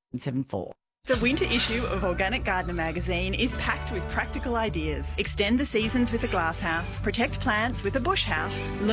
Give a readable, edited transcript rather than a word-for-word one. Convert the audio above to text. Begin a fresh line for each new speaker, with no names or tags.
74.
The winter issue of Organic Gardener magazine is packed with practical ideas. Extend the seasons with a glasshouse, protect plants with a bush house,